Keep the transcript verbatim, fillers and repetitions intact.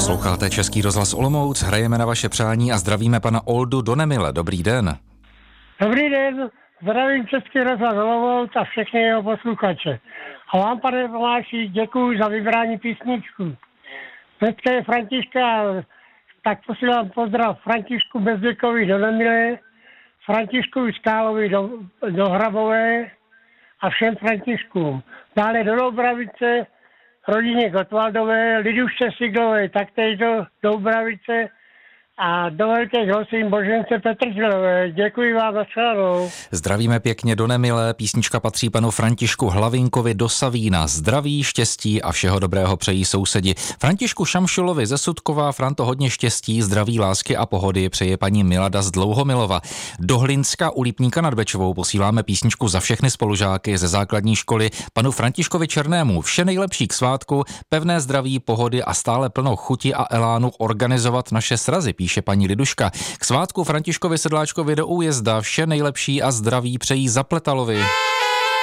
Posloucháte Český rozhlas Olomouc, hrajeme na vaše přání a zdravíme pana Oldu do Nemile. Dobrý den. Dobrý den, zdravím Český rozhlas Olomouc a všechny jeho posluchače. A vám, pane Tomáši, děkuji za vybrání písničku. Dneska je Františka, tak posílám pozdrav Františku Bezděkovi do Nemile, Františkovi Skálovi do, do Hrabové a všem Františkům. Dále do Doubravice, rodině Gotwaldové, Lidušce Siglové, taktéž do Doubravice a do Velké Hosím Božence Petržilové. Děkuji vám za shledanou. Zdravíme pěkně do Nemile, písnička patří panu Františku Hlavinkovi do Savína. Zdraví, štěstí a všeho dobrého přejí sousedi. Františku Šamšulovi ze Sudkova, Franto, hodně štěstí, zdraví, lásky a pohody přeje paní Milada z Dlouhomilova. Do Hlinska u Lípníka nad Bečovou posíláme písničku za všechny spolužáky ze základní školy panu Františkovi Černému. Vše nejlepší k svátku, pevné zdraví, pohody a stále plno chuti a elánu organizovat naše srazy, píše paní Liduška. K svátku Františkovi Sedláčkovi do Újezda vše nejlepší a zdraví přejí Zapletalovi.